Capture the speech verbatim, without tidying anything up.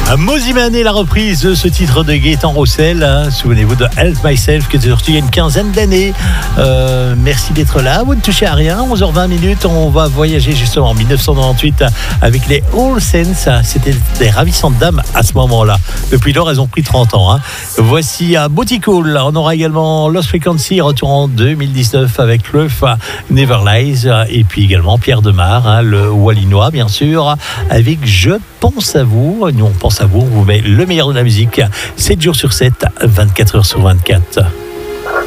Mosiman et la reprise de ce titre de Gaëtan Roussel, hein. Souvenez-vous de Help Myself qui était sorti il y a une quinzaine d'années. Euh, merci d'être là, vous ne touchez à rien. onze heures vingt minutes, on va voyager justement en dix-neuf cent quatre-vingt-dix-huit avec les All Saints. C'était des ravissantes dames à ce moment-là. Depuis lors, elles ont pris trente ans, hein. Voici à Booty Cool. On aura également Lost Frequency, retour en deux mille dix-neuf avec Ruth Never Lies, et puis également Pierre Demar, hein, le Wallinois bien sûr, avec Je pense à vous. Nous on pense à vous, on vous met le meilleur de la musique sept jours sur sept, vingt-quatre heures sur vingt-quatre.